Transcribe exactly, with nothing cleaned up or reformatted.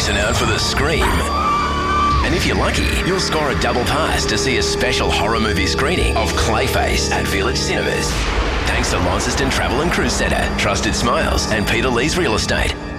Listen out for the scream. And if you're lucky, you'll score a double pass to see a special horror movie screening of Clayface at Village Cinemas. Thanks to Launceston Travel and Cruise Centre, Trusted Smiles and Peter Lee's Real Estate.